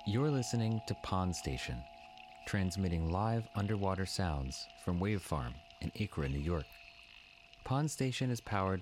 You're listening to Pond Station, transmitting live underwater sounds from Wave Farm in Acra, New York. Pond Station is powered